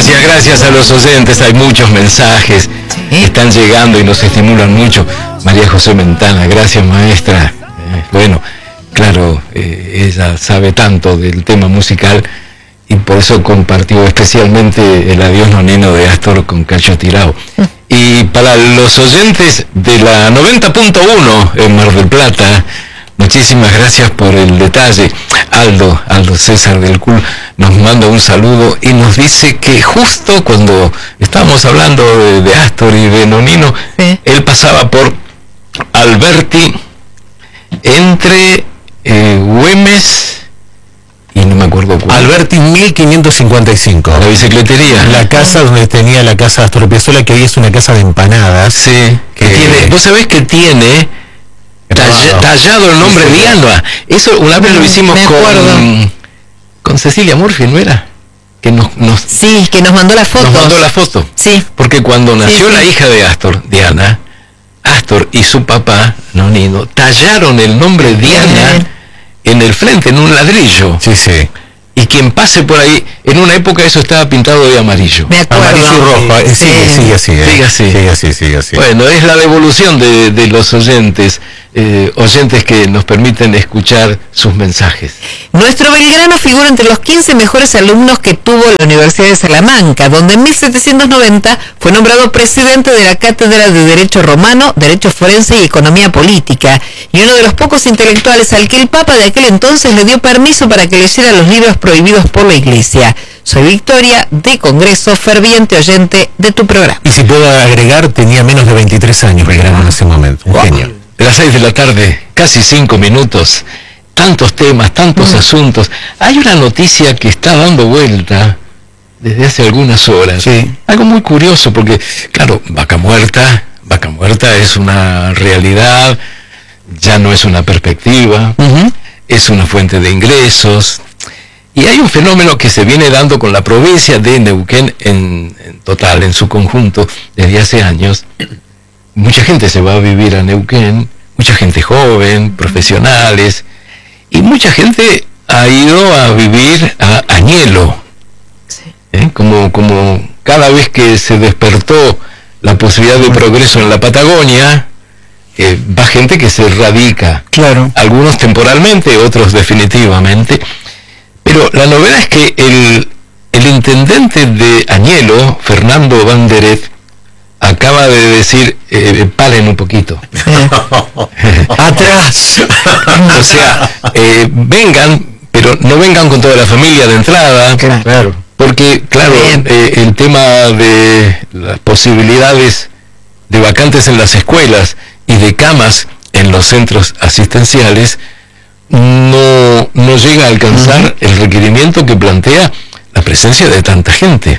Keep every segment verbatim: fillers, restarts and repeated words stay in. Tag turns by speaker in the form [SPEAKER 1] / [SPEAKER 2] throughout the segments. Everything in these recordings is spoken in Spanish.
[SPEAKER 1] Gracias, gracias a los oyentes. Hay muchos mensajes que están llegando y nos estimulan mucho. María José Mentana, gracias, maestra. Eh, bueno, claro, eh, ella sabe tanto del tema musical y por eso compartió especialmente el Adiós Nonino de Astor con Cacho Tirao. Y para los oyentes de la noventa punto uno en Mar del Plata, muchísimas gracias por el detalle. Aldo, Aldo César del C U L nos manda un saludo y nos dice que justo cuando estábamos hablando de, de Astor y de Nonino, ¿sí? Él pasaba por Alberti entre eh, Güemes y no me acuerdo cuál.
[SPEAKER 2] Alberti mil quinientos cincuenta y cinco.
[SPEAKER 1] La bicicletería.
[SPEAKER 2] La casa donde tenía la casa de Astor Piazzolla, que hoy es una casa de empanadas.
[SPEAKER 1] Sí. Que eh, tiene, vos sabés que tiene Talla, tallado el nombre sí, Diana. Eso una vez lo hicimos con, con Cecilia Murphy, ¿no era? Que nos, nos
[SPEAKER 3] sí, que nos mandó la foto.
[SPEAKER 1] Nos mandó la foto.
[SPEAKER 3] Sí.
[SPEAKER 1] Porque cuando nació sí, la sí. hija de Astor, Diana, Astor y su papá, Nonino, tallaron el nombre Diana sí. en el frente, en un ladrillo.
[SPEAKER 2] Sí, sí.
[SPEAKER 1] Y quien pase por ahí, en una época eso estaba pintado de amarillo.
[SPEAKER 3] Me acuerdo.
[SPEAKER 2] Amarillo y rojo. Eh, sigue,
[SPEAKER 3] sí.
[SPEAKER 2] sigue así. Eh.
[SPEAKER 1] Sigue así.
[SPEAKER 2] Sigue así, sigue así.
[SPEAKER 1] Bueno, es la devolución de, de los oyentes. Eh, oyentes que nos permiten escuchar sus mensajes.
[SPEAKER 3] Nuestro Belgrano figura entre los quince mejores alumnos que tuvo la Universidad de Salamanca, donde en mil setecientos noventa fue nombrado presidente de la Cátedra de Derecho Romano, Derecho Forense y Economía Política, y uno de los pocos intelectuales al que el Papa de aquel entonces le dio permiso para que leyera los libros prohibidos por la Iglesia. Soy Victoria, de Congreso, ferviente oyente de tu programa.
[SPEAKER 2] Y si puedo agregar, tenía menos de veintitrés años Belgrano en ese momento. Un wow. genio.
[SPEAKER 1] De las seis de la tarde, casi cinco minutos, tantos temas, tantos mm. asuntos. Hay una noticia que está dando vuelta desde hace algunas horas.
[SPEAKER 2] Sí.
[SPEAKER 1] Algo muy curioso, porque, claro, Vaca Muerta, Vaca Muerta es una realidad, ya no es una perspectiva, uh-huh. es una fuente de ingresos. Y hay un fenómeno que se viene dando con la provincia de Neuquén en, en total, en su conjunto, desde hace años. Mucha gente se va a vivir a Neuquén, mucha gente joven, profesionales, y mucha gente ha ido a vivir a Añelo. Sí. ¿Eh? Como, como cada vez que se despertó la posibilidad de progreso en la Patagonia, eh, va gente que se radica.
[SPEAKER 2] Claro.
[SPEAKER 1] Algunos temporalmente, otros definitivamente. Pero la novedad es que el, el intendente de Añelo, Fernando Banderet, acaba de decir, eh, paren un poquito.
[SPEAKER 2] Atrás.
[SPEAKER 1] O sea, eh, vengan, pero no vengan con toda la familia de entrada.
[SPEAKER 2] Claro.
[SPEAKER 1] Porque, claro, eh, el tema de las posibilidades de vacantes en las escuelas y de camas en los centros asistenciales no, no llega a alcanzar uh-huh. el requerimiento que plantea la presencia de tanta gente.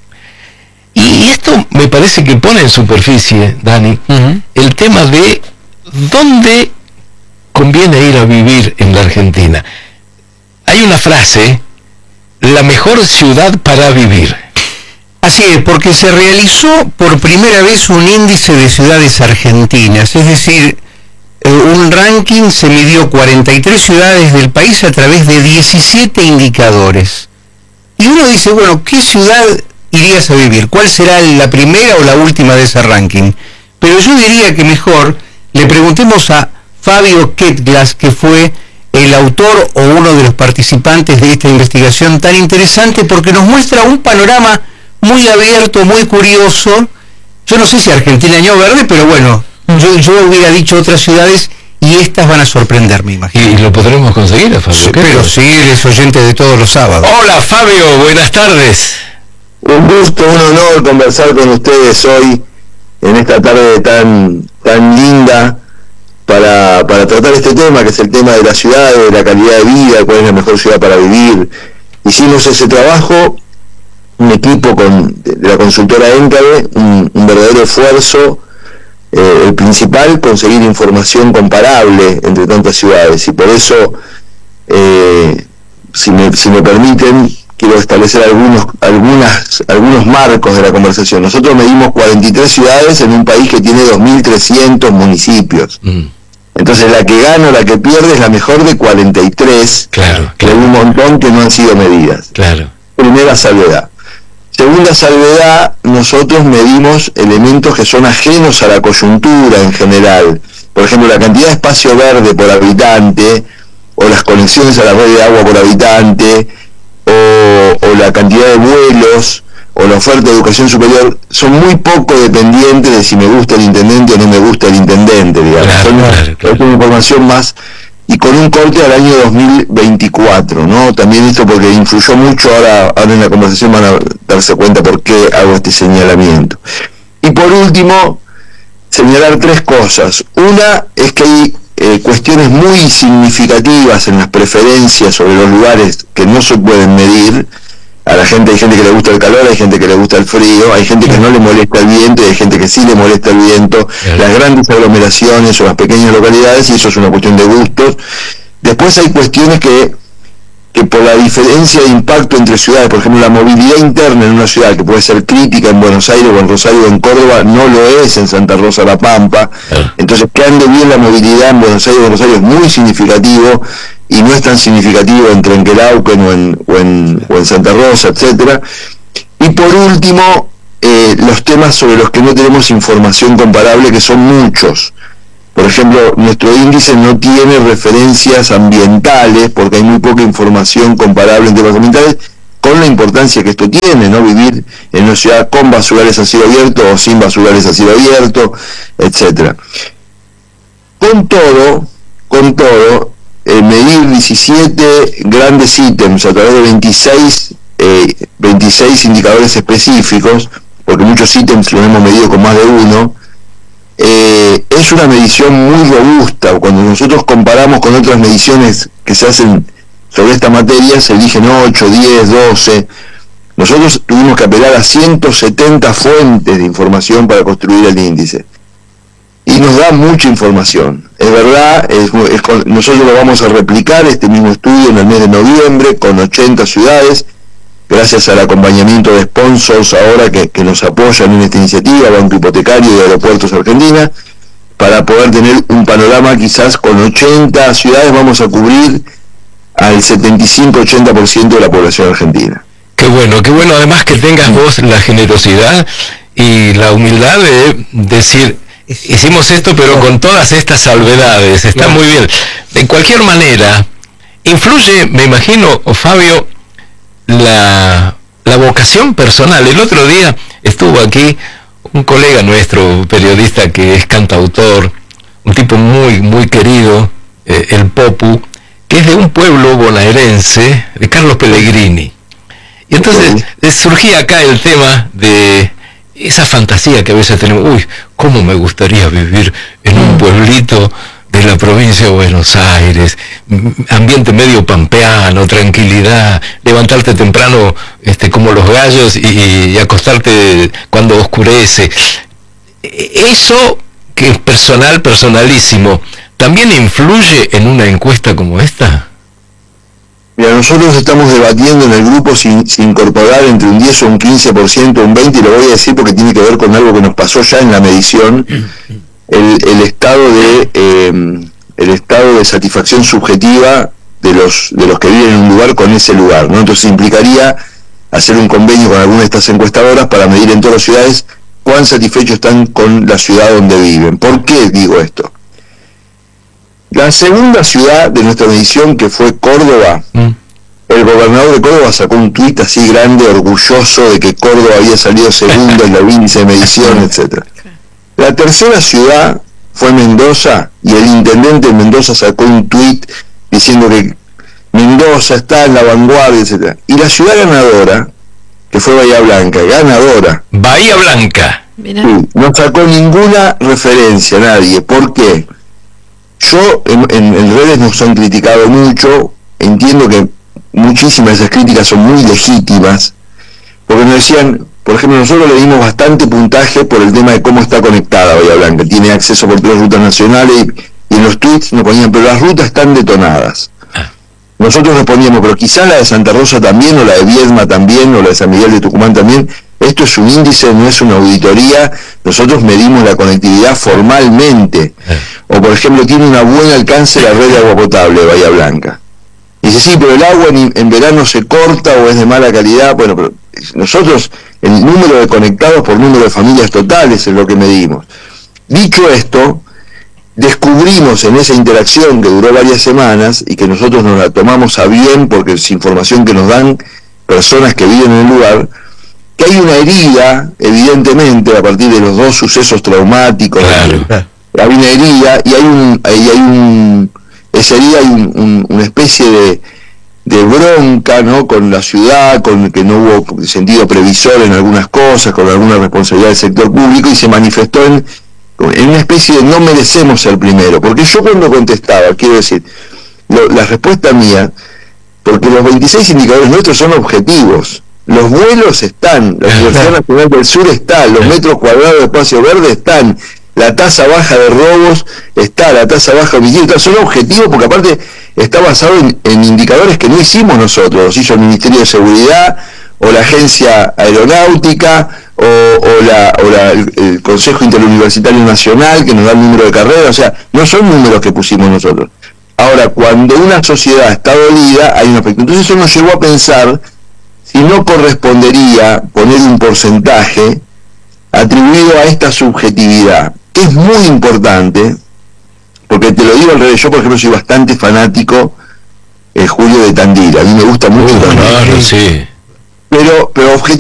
[SPEAKER 1] Y esto me parece que pone en superficie, Dani, uh-huh. el tema de dónde conviene ir a vivir en la Argentina. Hay una frase, la mejor ciudad para vivir.
[SPEAKER 4] Así es, porque se realizó por primera vez un índice de ciudades argentinas, es decir, un ranking, se midió cuarenta y tres ciudades del país a través de diecisiete indicadores. Y uno dice, bueno, ¿qué ciudad irías a vivir? ¿Cuál será la primera o la última de ese ranking? Pero yo diría que mejor le preguntemos a Fabio Ketglas, que fue el autor o uno de los participantes de esta investigación tan interesante, porque nos muestra un panorama muy abierto, muy curioso. Yo no sé si Argentina año verde, pero bueno, yo, yo hubiera dicho otras ciudades y estas van a sorprender, me imagino.
[SPEAKER 1] ¿Y lo podremos conseguir a Fabio?
[SPEAKER 4] Sí, pero sí, es oyente de todos los sábados.
[SPEAKER 1] Hola Fabio, buenas tardes.
[SPEAKER 5] Un gusto, un honor conversar con ustedes hoy en esta tarde tan tan linda para, para tratar este tema, que es el tema de la ciudad, de la calidad de vida, cuál es la mejor ciudad para vivir. Hicimos ese trabajo, un equipo con, de la consultora Encabe, un, un verdadero esfuerzo, eh, el principal, conseguir información comparable entre tantas ciudades, y por eso, eh, si me, si me permiten, quiero establecer algunos algunas algunos marcos de la conversación. Nosotros medimos cuarenta y tres ciudades en un país que tiene dos mil trescientos municipios. Mm. Entonces la que gana o la que pierde es la mejor de cuarenta y tres,
[SPEAKER 1] claro,
[SPEAKER 5] que
[SPEAKER 1] claro.
[SPEAKER 5] hay un montón que no han sido medidas.
[SPEAKER 1] Claro.
[SPEAKER 5] Primera salvedad. segunda salvedad, nosotros medimos elementos que son ajenos a la coyuntura en general. Por ejemplo, la cantidad de espacio verde por habitante, o las conexiones a la red de agua por habitante, o, o la cantidad de vuelos, o la oferta de educación superior, son muy poco dependientes de si me gusta el intendente o no me gusta el intendente, digamos.
[SPEAKER 1] Claro,
[SPEAKER 5] son
[SPEAKER 1] claro, claro.
[SPEAKER 5] Es una información más, y con un corte al año dos mil veinticuatro, ¿no? También esto porque influyó mucho, ahora, ahora en la conversación van a darse cuenta por qué hago este señalamiento. Y por último, señalar tres cosas. Una es que hay eh, cuestiones muy significativas en las preferencias sobre los lugares que no se pueden medir. A la gente, hay gente que le gusta el calor, hay gente que le gusta el frío, hay gente que no le molesta el viento y hay gente que sí le molesta el viento, las grandes aglomeraciones o las pequeñas localidades, y eso es una cuestión de gustos. Después hay cuestiones que, que por la diferencia de impacto entre ciudades, por ejemplo, la movilidad interna en una ciudad que puede ser crítica en Buenos Aires o en Rosario o en Córdoba, no lo es en Santa Rosa La Pampa. Entonces, que ande bien la movilidad en Buenos Aires o en Rosario es muy significativo, y no es tan significativo en Trenquelauquen o en, o en, o en Santa Rosa, etcétera. Y por último, eh, los temas sobre los que no tenemos información comparable, que son muchos. Por ejemplo, nuestro índice no tiene referencias ambientales, porque hay muy poca información comparable en temas ambientales, con la importancia que esto tiene, ¿no? Vivir en una ciudad con basurales a cielo abierto o sin basurales a cielo abierto, etcétera. Con todo, con todo, Eh, medir diecisiete grandes ítems a través de veintiséis, eh, veintiséis indicadores específicos, porque muchos ítems los hemos medido con más de uno, eh, es una medición muy robusta. Cuando nosotros comparamos con otras mediciones que se hacen sobre esta materia, se eligen ocho, diez, doce. Nosotros tuvimos que apelar a ciento setenta fuentes de información para construir el índice. Y nos da mucha información, es verdad, es, es con, nosotros lo vamos a replicar, este mismo estudio, en el mes de noviembre, con ochenta ciudades, gracias al acompañamiento de sponsors ahora que, que nos apoyan en esta iniciativa, Banco Hipotecario y Aeropuertos Argentina, para poder tener un panorama. Quizás con ochenta ciudades vamos a cubrir al setenta y cinco a ochenta por ciento de la población argentina.
[SPEAKER 1] Qué bueno, qué bueno además que tengas vos la generosidad y la humildad de decir: hicimos esto, pero con todas estas salvedades, está muy bien. De cualquier manera, influye, me imagino, Fabio, la, la vocación personal. El otro día estuvo aquí un colega nuestro, periodista que es cantautor, un tipo muy, muy querido, eh, el Popu, que es de un pueblo bonaerense, de Carlos Pellegrini. Y entonces eh, surgía acá el tema de esa fantasía que a veces tenemos: uy, cómo me gustaría vivir en un pueblito de la provincia de Buenos Aires, ambiente medio pampeano, tranquilidad, levantarte temprano este, como los gallos y, y acostarte cuando oscurece. Eso, que es personal, personalísimo, ¿también influye en una encuesta como esta?
[SPEAKER 5] Mira, nosotros estamos debatiendo en el grupo si, si incorporar entre un diez o un quince por ciento, un veinte por ciento, y lo voy a decir porque tiene que ver con algo que nos pasó ya en la medición, el, el estado de eh, el estado de satisfacción subjetiva de los de los que viven en un lugar con ese lugar, ¿no? Entonces implicaría hacer un convenio con alguna de estas encuestadoras para medir en todas las ciudades cuán satisfechos están con la ciudad donde viven. ¿Por qué digo esto? La segunda ciudad de nuestra medición, que fue Córdoba, mm. el gobernador de Córdoba sacó un tuit así grande, orgulloso de que Córdoba había salido segundo en la índice de medición, etcétera. La tercera ciudad fue Mendoza, y el intendente de Mendoza sacó un tuit diciendo que Mendoza está en la vanguardia, etcétera. Y la ciudad ganadora, que fue Bahía Blanca, ganadora.
[SPEAKER 1] Bahía Blanca.
[SPEAKER 5] Sí, no sacó ninguna referencia a nadie. ¿Por qué? Yo, en, en, en redes nos han criticado mucho, entiendo que muchísimas de esas críticas son muy legítimas, porque nos decían, por ejemplo, nosotros le dimos bastante puntaje por el tema de cómo está conectada Bahía Blanca, tiene acceso por tres rutas nacionales, y, y en los tweets nos ponían, pero las rutas están detonadas. Nosotros respondíamos, pero quizá la de Santa Rosa también, o la de Viedma también, o la de San Miguel de Tucumán también. Esto es un índice, no es una auditoría. Nosotros medimos la conectividad formalmente. O, por ejemplo, tiene una buena alcance la red de agua potable de Bahía Blanca. Y dice, sí, pero el agua en, en verano se corta o es de mala calidad. Bueno, pero nosotros el número de conectados por número de familias totales es lo que medimos. Dicho esto, descubrimos en esa interacción que duró varias semanas y que nosotros nos la tomamos a bien porque es información que nos dan personas que viven en el lugar, que hay una herida, evidentemente, a partir de los dos sucesos traumáticos. Claro. Hay una herida y hay un, hay, hay un esa herida hay un, un, una especie de, de bronca, ¿no?, con la ciudad, con que no hubo sentido previsor en algunas cosas, con alguna responsabilidad del sector público, y se manifestó en, en una especie de no merecemos ser primero. Porque yo cuando contestaba, quiero decir, lo, la respuesta mía, porque los veintiséis indicadores nuestros son objetivos. Los vuelos están, la Universidad Nacional del Sur está, los metros cuadrados de espacio verde están, la tasa baja de robos está, la tasa baja de homicidios, son objetivos porque aparte está basado en, en indicadores que no hicimos nosotros, los hizo el Ministerio de Seguridad o la Agencia Aeronáutica o, o, la, o la, el, el Consejo Interuniversitario Nacional que nos da el número de carrera, o sea, no son números que pusimos nosotros. Ahora, cuando una sociedad está dolida, hay un aspecto. Entonces eso nos llevó a pensar si no correspondería poner un porcentaje atribuido a esta subjetividad, que es muy importante, porque te lo digo al revés, yo por ejemplo soy bastante fanático de Julio de Tandil, a mí me gusta mucho.
[SPEAKER 1] Uh, claro, sí.
[SPEAKER 5] Pero, pero objetivamente